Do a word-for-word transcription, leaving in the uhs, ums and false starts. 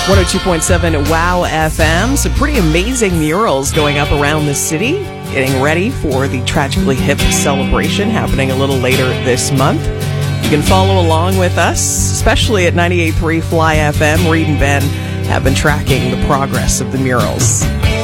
one oh two point seven WOW F M. Some pretty amazing murals going up around the city, getting ready for the Tragically Hip celebration happening a little later this month. You can follow along with us, especially at ninety-eight point three Fly F M. Reed and Ben have been tracking the progress of the murals.